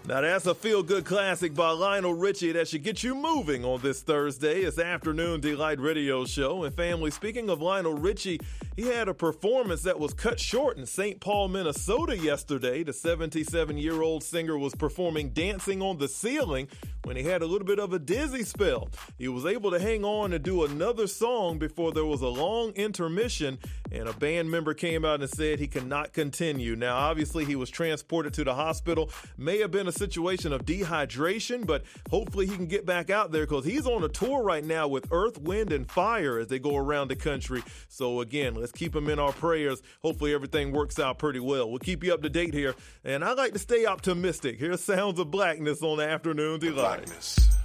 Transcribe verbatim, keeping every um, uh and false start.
Now that's a feel-good classic by Lionel Richie that should get you moving on this Thursday. It's Afternoon Delight Radio Show. And family, speaking of Lionel Richie, he had a performance that was cut short in Saint Paul, Minnesota yesterday. The seventy-seven-year-old singer was performing Dancing on the Ceiling when he had a little bit of a dizzy spell. He was able to hang on and do another song before there was a long intermission, and a band member came out and said he cannot continue. Now, obviously, he was transported to the hospital. May have been a situation of dehydration, but hopefully he can get back out there because he's on a tour right now with Earth, Wind, and Fire as they go around the country. So again, let's keep him in our prayers. Hopefully everything works out pretty well. We'll keep you up to date here, and I like to stay optimistic. Here's Sounds of Blackness on the Afternoon Delight. Blackness.